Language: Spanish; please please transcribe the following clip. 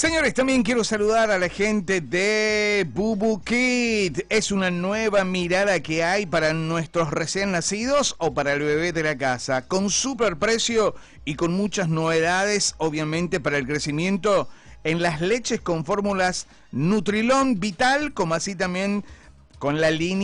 Señores, también quiero saludar a la gente de Bubu Kid. Es una nueva mirada que hay para nuestros recién nacidos o para el bebé de la casa, con super precio y con muchas novedades, obviamente, para el crecimiento en las leches con fórmulas Nutrilon Vital, como así también con la línea